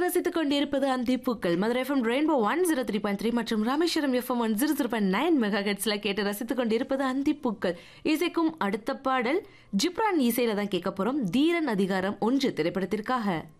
ரசித்துக் கொண்டிருப்பது அந்திப்பூக்கள். Madurai FM rainbow 103.3 மற்றும் ராமேஸ்வரம் எஃப்எம் 100.9 மெகாஹெர்ட்ஸ்ல கேட்டு ரசித்துக் கொண்டிருப்பது அந்திப்பூக்கள். இசைக்கும் அடுத்த பாடல் ஜிப்ரான் இசையில தான் கேட்க போறோம். தீரன் அதிகாரம் 1 திரைப்படத்திற்காக.